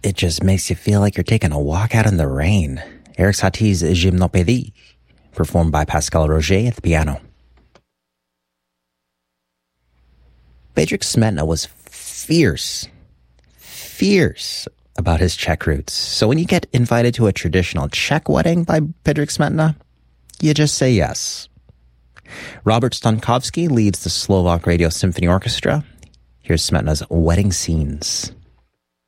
it just makes you feel like you're taking a walk out in the rain. Erik Satie's Gymnopédie, performed by Pascal Roger at the piano. Bedřich Smetana was fierce about his Czech roots. So when you get invited to a traditional Czech wedding by Bedřich Smetana, you just say yes. Robert Stankovsky leads the Slovak Radio Symphony Orchestra. Here's Smetana's Wedding Scenes.